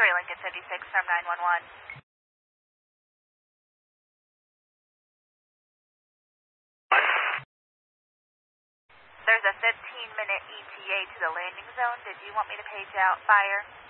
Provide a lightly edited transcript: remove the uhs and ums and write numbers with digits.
Lincoln 56 from 911. There's a 15-minute ETA to the landing zone. Did you want me to page out fire?